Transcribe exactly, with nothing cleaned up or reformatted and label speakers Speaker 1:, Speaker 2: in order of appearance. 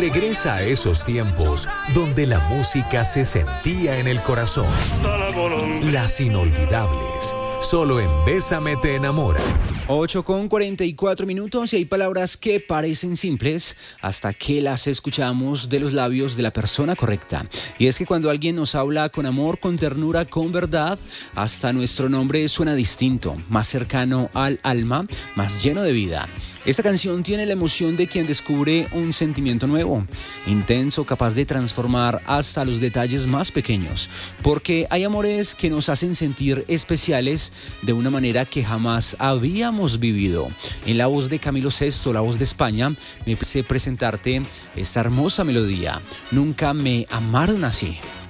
Speaker 1: Regresa a esos tiempos donde la música se sentía en el corazón. Las inolvidables. Solo en Bésame te enamora.
Speaker 2: ocho con cuarenta y cuatro minutos y hay palabras que parecen simples hasta que las escuchamos de los labios de la persona correcta. Y es que cuando alguien nos habla con amor, con ternura, con verdad, hasta nuestro nombre suena distinto, más cercano al alma, más lleno de vida. Esta canción tiene la emoción de quien descubre un sentimiento nuevo, intenso, capaz de transformar hasta los detalles más pequeños, porque hay amores que nos hacen sentir especiales de una manera que jamás habíamos vivido. En la voz de Camilo Sesto, la voz de España, me place presentarte esta hermosa melodía. Nunca me amaron así.